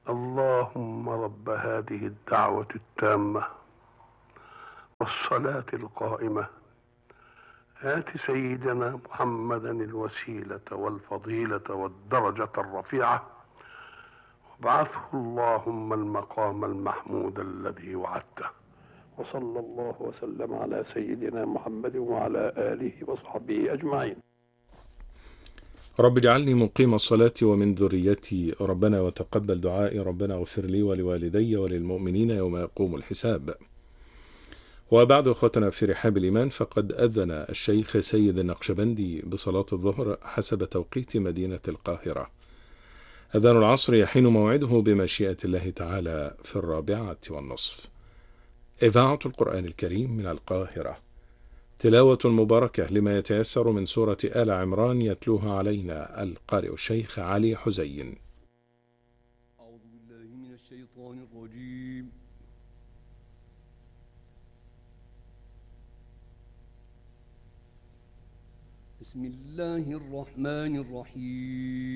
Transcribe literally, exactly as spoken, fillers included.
اللهم رب هذه الدعوة التامة والصلاة القائمة آت سيدنا محمدا الوسيلة والفضيلة والدرجة الرفيعة وابعثه اللهم المقام المحمود الذي وعدته. وصلى الله وسلم على سيدنا محمد وعلى آله وصحبه أجمعين. رب اجعلني مقيم الصلاة ومن ذريتي، ربنا وتقبل دعائي، ربنا اغفر لي ولوالدي وللمؤمنين يوم يقوم الحساب. وبعد أخوتنا في رحاب الإيمان، فقد أذن الشيخ سيد النقشبندي بصلاة الظهر حسب توقيت مدينة القاهرة. أذان العصر يحين موعده بمشيئة الله تعالى في الرابعة والنصف. إذاعة القرآن الكريم من القاهرة، تلاوة مباركة لما يتيسر من سورة آل عمران، يتلوها علينا القارئ الشيخ علي حزين. أعوذ بالله من الشيطان الرجيم. بسم الله الرحمن الرحيم.